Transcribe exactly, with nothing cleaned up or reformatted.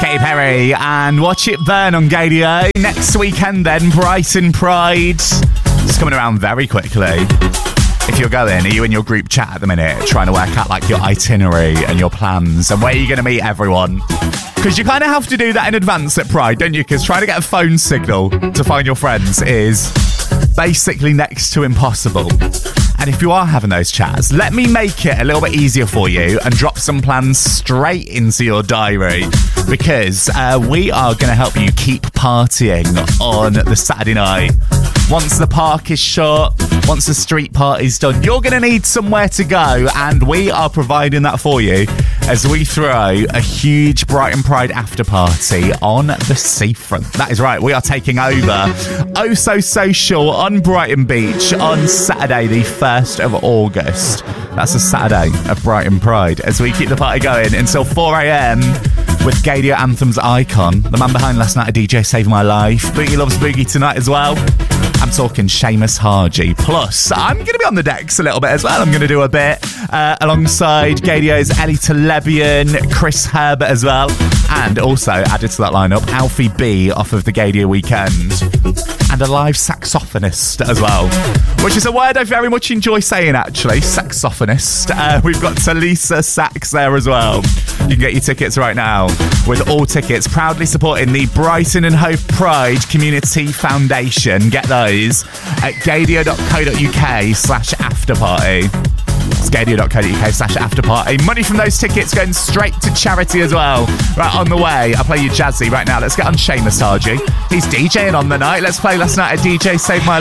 Katy Perry and Watch It Burn on Gadio. Next weekend then, Brighton Pride. It's coming around very quickly. If you're going, are you in your group chat at the minute trying to work out like your itinerary and your plans and where you're going to meet everyone? Because you kind of have to do that in advance at Pride, don't you? Because trying to get a phone signal to find your friends is basically next to impossible. And if you are having those chats, let me make it a little bit easier for you and drop some plans straight into your diary, because uh, we are going to help you keep partying on the Saturday night. Once the park is shut, once the street party's done, you're going to need somewhere to go, and we are providing that for you as we throw a huge Brighton Pride after party on the seafront. That is right, we are taking over Oh So Social on Brighton Beach on Saturday the first of August. That's a Saturday of Brighton Pride as we keep the party going until four a.m. with Gadio Anthems icon, the man behind Last Night a D J Saved My Life. Boogie loves Boogie tonight as well. I'm talking Seamus Haji. Plus, I'm going to be on the decks a little bit as well. I'm going to do a bit uh, alongside Gadio's Ellie Telebian, Chris Herbert as well. And also added to that lineup, Alfie B off of the Gadio weekend. And a live saxophonist as well, which is a word I very much enjoy saying, actually. Saxophonist. Uh, we've got Talisa Sax there as well. You can get your tickets right now with All Tickets, proudly supporting the Brighton and Hove Pride Community Foundation. Get those at gadio.co.uk slash afterparty. It's gadio.co.uk slash afterparty. Money from those tickets going straight to charity as well. Right, on the way, I'll play you Jazzy right now. Let's get on Seamus Haji. He's DJing on the night. Let's play Last Night a D J Saved My